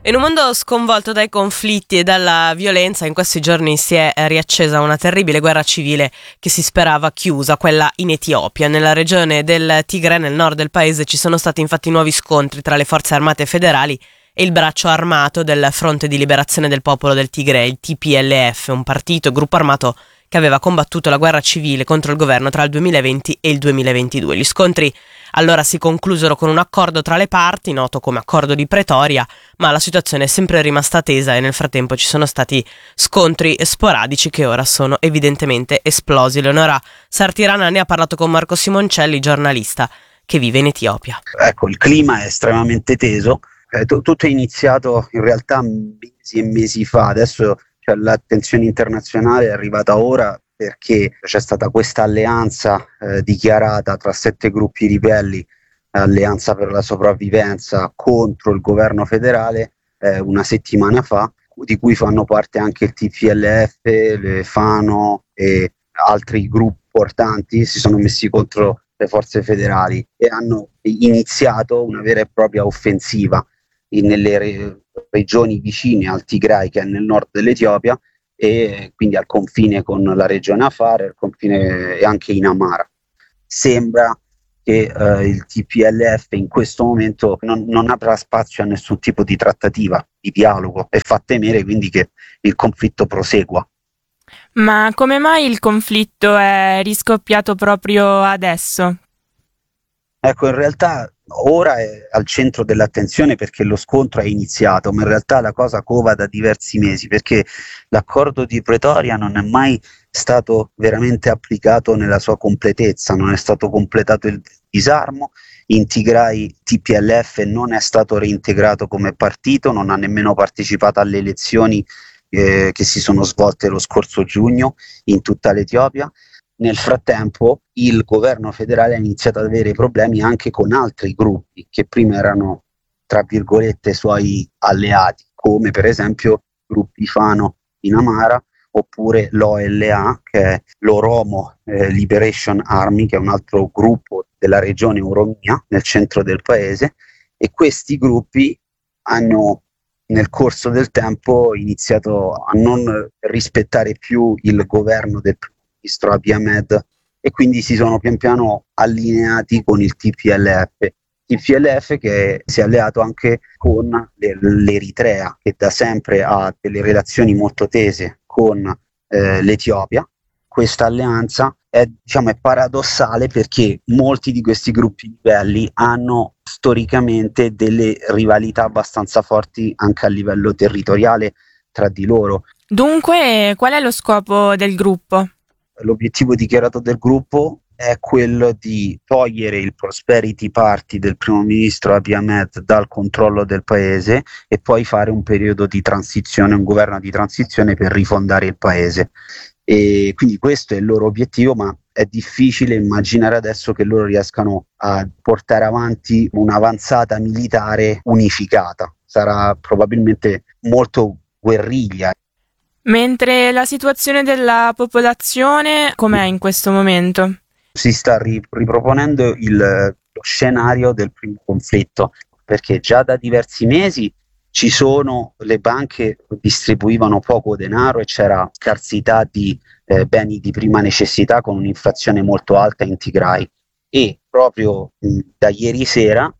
In un mondo sconvolto dai conflitti e dalla violenza, in questi giorni si è riaccesa una terribile guerra civile che si sperava chiusa, quella in Etiopia. Nella regione del Tigre, nel nord del paese, ci sono stati infatti nuovi scontri tra le forze armate federali e il braccio armato del Fronte di Liberazione del Popolo del Tigre, il TPLF, un gruppo armato che aveva combattuto la guerra civile contro il governo tra il 2020 e il 2022. Gli scontri allora si conclusero con un accordo tra le parti, noto come accordo di Pretoria, ma la situazione è sempre rimasta tesa e nel frattempo ci sono stati scontri sporadici che ora sono evidentemente esplosi. Leonora Sartirana ne ha parlato con Marco Simoncelli, giornalista che vive in Etiopia. Ecco, il clima è estremamente teso, tutto è iniziato in realtà mesi e mesi fa, adesso l'attenzione internazionale è arrivata ora perché c'è stata questa alleanza dichiarata tra 7 gruppi ribelli, Alleanza per la Sopravvivenza, contro il governo federale una settimana fa, di cui fanno parte anche il TPLF, le Fano e altri gruppi importanti. Si sono messi contro le forze federali e hanno iniziato una vera e propria offensiva nelle regioni vicine al Tigray, che è nel nord dell'Etiopia, e quindi al confine con la regione Afar, al confine e anche in Amara. Sembra che il TPLF in questo momento non avrà spazio a nessun tipo di trattativa, di dialogo, e fa temere quindi che il conflitto prosegua. Ma come mai il conflitto è riscoppiato proprio adesso? Ecco, in realtà ora è al centro dell'attenzione perché lo scontro è iniziato, ma in realtà la cosa cova da diversi mesi, perché l'accordo di Pretoria non è mai stato veramente applicato nella sua completezza, non è stato completato il disarmo, in Tigray TPLF non è stato reintegrato come partito, non ha nemmeno partecipato alle elezioni che si sono svolte lo scorso giugno in tutta l'Etiopia. Nel frattempo il governo federale ha iniziato ad avere problemi anche con altri gruppi che prima erano, tra virgolette, suoi alleati, come per esempio gruppi Fano in Amara, oppure l'OLA, che è l'Oromo Liberation Army, che è un altro gruppo della regione Oromia, nel centro del paese, e questi gruppi hanno nel corso del tempo iniziato a non rispettare più il governo del ministro Abiy Ahmed e quindi si sono pian piano allineati con il TPLF che si è alleato anche con l'Eritrea, che da sempre ha delle relazioni molto tese con l'Etiopia. Questa alleanza è paradossale perché molti di questi gruppi ribelli hanno storicamente delle rivalità abbastanza forti anche a livello territoriale tra di loro. Dunque, qual è lo scopo del gruppo? L'obiettivo dichiarato del gruppo è quello di togliere il Prosperity Party del primo ministro Abiy Ahmed dal controllo del paese e poi fare un periodo di transizione, un governo di transizione per rifondare il paese. E quindi questo è il loro obiettivo, ma è difficile immaginare adesso che loro riescano a portare avanti un'avanzata militare unificata. Sarà probabilmente molto guerriglia. Mentre la situazione della popolazione com'è in questo momento? Si sta riproponendo lo scenario del primo conflitto, perché già da diversi mesi le banche distribuivano poco denaro e c'era scarsità di beni di prima necessità con un'inflazione molto alta in Tigray, e proprio da ieri sera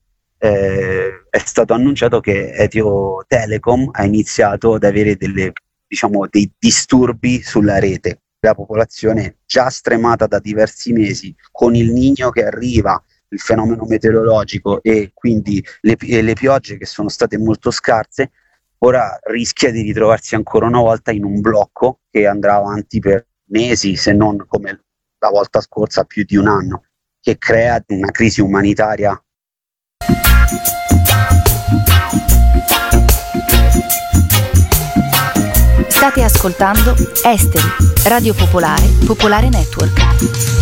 è stato annunciato che Ethio Telecom ha iniziato ad avere dei disturbi sulla rete. La popolazione già stremata da diversi mesi, con il Niño che arriva, il fenomeno meteorologico e quindi le piogge che sono state molto scarse, ora rischia di ritrovarsi ancora una volta in un blocco che andrà avanti per mesi, se non come la volta scorsa più di un anno, che crea una crisi umanitaria. State ascoltando Esteri, Radio Popolare, Popolare Network.